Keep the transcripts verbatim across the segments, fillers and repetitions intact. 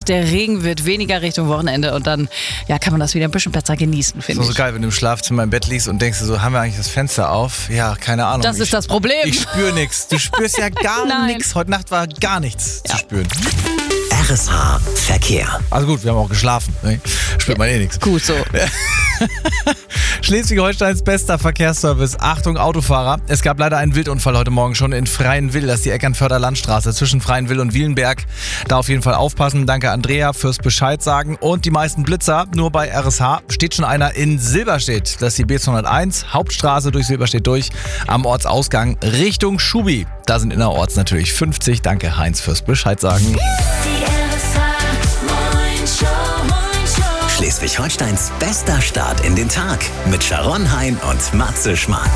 der Regen wird weniger Richtung Wochenende und dann ja, kann man das wieder ein bisschen besser genießen, finde Das ich. ist so geil, wenn du im Schlafzimmer im Bett liegst und denkst so, haben wir eigentlich das Fenster auf? Ja, keine Ahnung. Das ist ich, das Problem. Ich spüre nichts. Du spürst ja gar Nein. nichts. Heute Nacht war gar nichts Ja. zu spüren. R S H Verkehr. Also gut, wir haben auch geschlafen. Ne? Spürt man eh nichts. Gut so. Schleswig-Holsteins bester Verkehrsservice. Achtung, Autofahrer. Es gab leider einen Wildunfall heute Morgen schon in Freienwill. Das ist die Eckernförder Landstraße zwischen Freienwill und Wielenberg. Da auf jeden Fall aufpassen. Danke, Andrea, fürs Bescheid sagen. Und die meisten Blitzer, nur bei R S H, steht schon einer in Silberstedt. Das ist die B zweihunderteins, Hauptstraße durch Silberstedt durch, am Ortsausgang Richtung Schubi. Da sind innerorts natürlich fünfzig. Danke, Heinz, fürs Bescheid sagen. Die R S H-Morning-Show. Schleswig-Holsteins bester Start in den Tag mit Sharon Hein und Matze Schmark.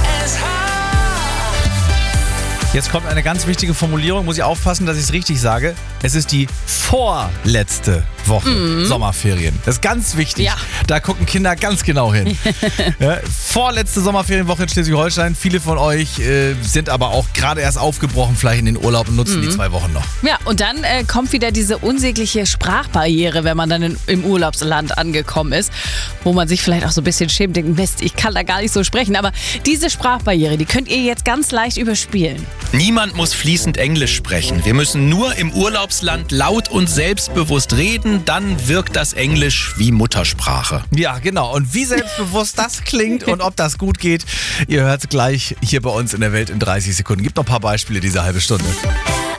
Jetzt kommt eine ganz wichtige Formulierung, muss ich aufpassen, dass ich es richtig sage. Es ist die vorletzte Woche Mhm. Sommerferien. Das ist ganz wichtig. Ja. Da gucken Kinder ganz genau hin. Ja, vorletzte Sommerferienwoche in Schleswig-Holstein. Viele von euch äh, sind aber auch gerade erst aufgebrochen, vielleicht in den Urlaub und nutzen Mhm. die zwei Wochen noch. Ja, und dann äh, kommt wieder diese unsägliche Sprachbarriere, wenn man dann in, im Urlaubsland angekommen ist, wo man sich vielleicht auch so ein bisschen schämt, denkt, Mist, ich kann da gar nicht so sprechen. Aber diese Sprachbarriere, die könnt ihr jetzt ganz leicht überspielen. Niemand muss fließend Englisch sprechen. Wir müssen nur im Urlaubsland laut und selbstbewusst reden, dann wirkt das Englisch wie Muttersprache. Ja, genau. Und wie selbstbewusst das klingt und ob das gut geht, ihr hört es gleich hier bei uns in der Welt in dreißig Sekunden. Gibt noch ein paar Beispiele diese halbe Stunde.